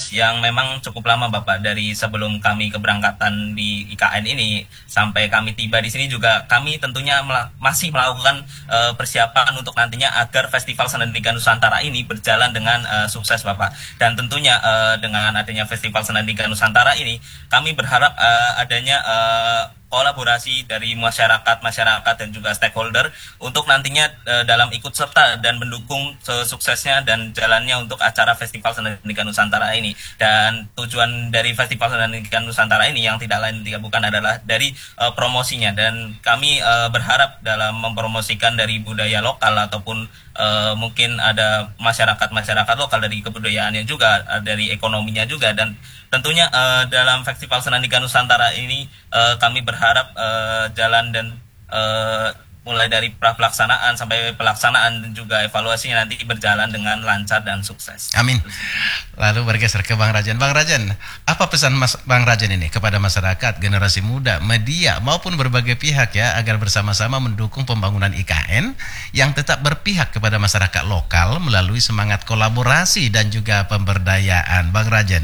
proses yang memang cukup lama Bapak, dari sebelum kami keberangkatan di IKN ini sampai kami tiba di sini juga kami tentunya masih melakukan persiapan untuk nantinya agar Festival Senandika Nusantara ini berjalan dengan sukses Bapak. Dan tentunya dengan adanya Festival Senandika Nusantara ini kami berharap adanya kolaborasi dari masyarakat dan juga stakeholder untuk nantinya dalam ikut serta dan mendukung suksesnya dan jalannya untuk acara Festival Senandika Nusantara ini. Dan tujuan dari Festival Senandika Nusantara ini yang tidak lain tidak bukan adalah dari promosinya, dan kami berharap dalam mempromosikan dari budaya lokal ataupun mungkin ada masyarakat lokal dari kebudayaannya juga, dari ekonominya juga. Dan tentunya dalam Festival Senandika Nusantara ini kami berharap jalan dan mulai dari pelaksanaan sampai pelaksanaan dan juga evaluasinya nanti berjalan dengan lancar dan sukses. Amin. Lalu bergeser ke Bang Rajan. Bang Rajan, apa pesan Bang Rajan ini kepada masyarakat, generasi muda, media maupun berbagai pihak ya, agar bersama-sama mendukung pembangunan IKN yang tetap berpihak kepada masyarakat lokal melalui semangat kolaborasi dan juga pemberdayaan. Bang Rajan.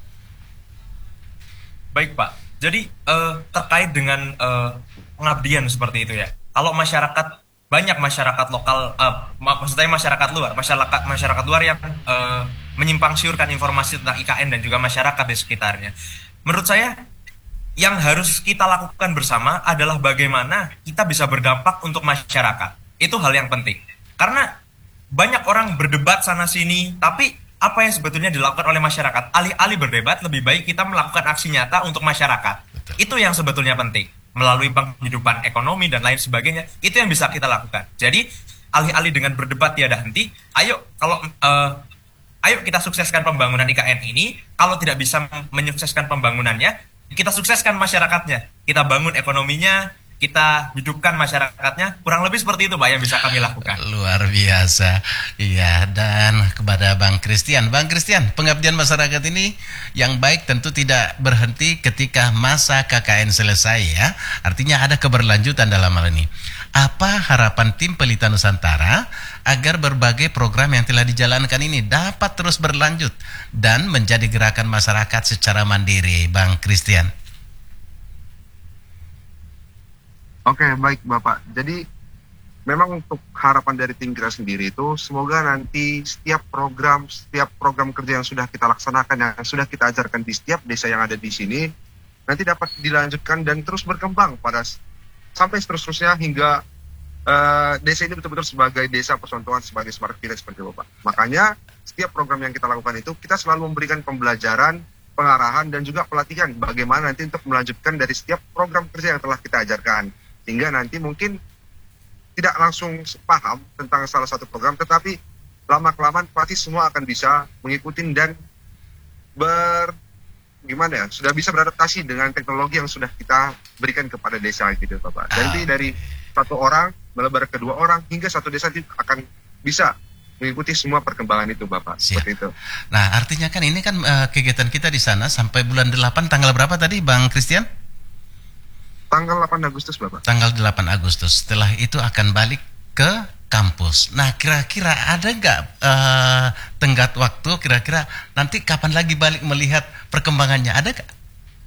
Baik Pak, jadi terkait dengan pengabdian seperti itu ya. Kalau banyak masyarakat lokal, maksudnya masyarakat luar yang menyimpang siurkan informasi tentang IKN dan juga masyarakat di sekitarnya. Menurut saya, yang harus kita lakukan bersama adalah bagaimana kita bisa berdampak untuk masyarakat. Itu hal yang penting. Karena banyak orang berdebat sana-sini, tapi apa yang sebetulnya dilakukan oleh masyarakat? Alih-alih berdebat, lebih baik kita melakukan aksi nyata untuk masyarakat. Betul. Itu yang sebetulnya penting. Melalui penghidupan ekonomi dan lain sebagainya, itu yang bisa kita lakukan. Jadi, alih-alih dengan berdebat tiada henti, ayo kita sukseskan pembangunan IKN ini. Kalau tidak bisa menyukseskan pembangunannya, kita sukseskan masyarakatnya. Kita bangun ekonominya, kita hidupkan masyarakatnya. Kurang lebih seperti itu Pak yang bisa kami lakukan. Luar biasa. Iya, dan kepada Bang Christian. Bang Christian, pengabdian masyarakat ini yang baik tentu tidak berhenti ketika masa KKN selesai ya. Artinya ada keberlanjutan dalam hal ini. Apa harapan tim Pelita Nusantara agar berbagai program yang telah dijalankan ini dapat terus berlanjut dan menjadi gerakan masyarakat secara mandiri, Bang Christian? Oke, baik Bapak. Jadi memang untuk harapan dari tim kita sendiri itu semoga nanti setiap program kerja yang sudah kita laksanakan, yang sudah kita ajarkan di setiap desa yang ada di sini nanti dapat dilanjutkan dan terus berkembang sampai seterusnya hingga desa ini betul-betul sebagai desa percontohan, sebagai smart village seperti Bapak. Makanya setiap program yang kita lakukan itu kita selalu memberikan pembelajaran, pengarahan dan juga pelatihan bagaimana nanti untuk melanjutkan dari setiap program kerja yang telah kita ajarkan. Sehingga nanti mungkin tidak langsung paham tentang salah satu program, tetapi lama-kelamaan pasti semua akan bisa mengikuti dan sudah bisa beradaptasi dengan teknologi yang sudah kita berikan kepada desa gitu Bapak. Jadi dari satu orang melebar ke dua orang hingga satu desa itu akan bisa mengikuti semua perkembangan itu Bapak. Siap. Seperti itu. Nah, artinya kan ini kan kegiatan kita di sana sampai bulan 8 tanggal berapa tadi Bang Christian? Tanggal 8 Agustus Bapak. Tanggal 8 Agustus. Setelah itu akan balik ke kampus. Nah, kira-kira ada nggak tenggat waktu, kira-kira nanti kapan lagi balik melihat perkembangannya? Ada nggak?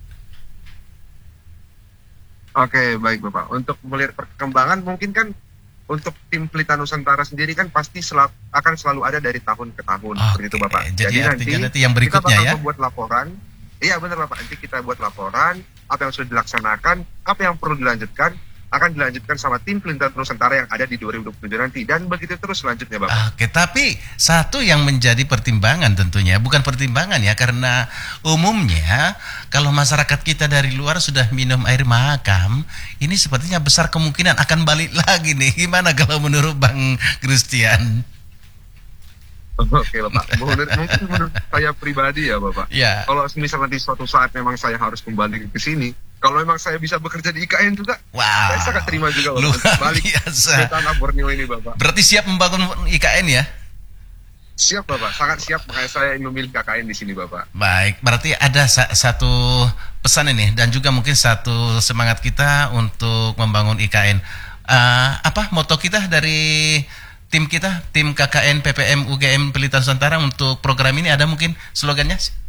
Oke, baik Bapak. Untuk melihat perkembangan mungkin kan untuk tim Pelita Nusantara sendiri kan pasti akan selalu ada dari tahun ke tahun. Seperti itu Bapak. Jadi nanti yang berikutnya kita bakal ya? membuat laporan. Iya benar Bapak, nanti kita buat laporan apa yang sudah dilaksanakan, apa yang perlu dilanjutkan, akan dilanjutkan sama tim Pelita Nusantara yang ada di 2027 nanti, dan begitu terus selanjutnya Bapak. Oke, tapi satu yang menjadi pertimbangan tentunya, bukan pertimbangan ya, karena umumnya kalau masyarakat kita dari luar sudah minum air makam, ini sepertinya besar kemungkinan akan balik lagi nih. Gimana kalau menurut Bang Christian? Oke Bapak, mungkin menurut saya pribadi ya Bapak, kalau misalnya nanti suatu saat memang saya harus kembali ke sini, kalau memang saya bisa bekerja di IKN juga, saya sangat terima juga Bapak, luar balik biasa. ke tanah Borneo ini Bapak. Berarti siap membangun IKN ya? Siap Bapak, sangat siap, makanya saya memilih KKN di sini Bapak. Baik, berarti ada satu pesan ini dan juga mungkin satu semangat kita untuk membangun IKN. Apa moto kita dari tim KKN PPM UGM Pelita Nusantara untuk program ini, ada mungkin slogannya?